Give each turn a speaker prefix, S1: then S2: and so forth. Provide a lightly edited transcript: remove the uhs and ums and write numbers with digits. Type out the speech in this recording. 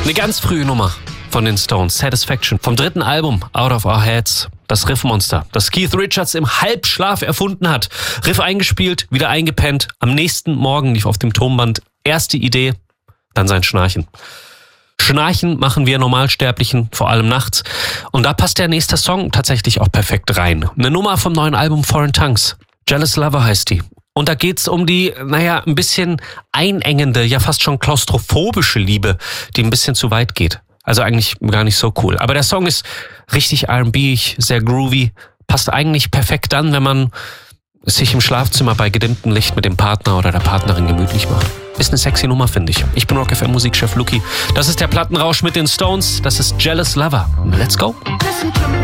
S1: Eine ganz frühe Nummer von den Stones, Satisfaction, vom 3. Album, Out of Our Heads. Das Riffmonster, das Keith Richards im Halbschlaf erfunden hat. Riff eingespielt, wieder eingepennt. Am nächsten Morgen lief auf dem Tonband erste Idee, dann sein Schnarchen. Schnarchen machen wir Normalsterblichen, vor allem nachts. Und da passt der nächste Song tatsächlich auch perfekt rein. Eine Nummer vom neuen Album Foreign Tongues. Jealous Lover heißt die. Und da geht's um die, ein bisschen einengende, ja fast schon klaustrophobische Liebe, die ein bisschen zu weit geht. Also eigentlich gar nicht so cool. Aber der Song ist richtig R&B-ig, sehr groovy. Passt eigentlich perfekt an, wenn man sich im Schlafzimmer bei gedimmtem Licht mit dem Partner oder der Partnerin gemütlich macht. Ist eine sexy Nummer, finde ich. Ich bin Rock FM Musikchef Luki. Das ist der Plattenrausch mit den Stones. Das ist Jealous Lover. Let's go.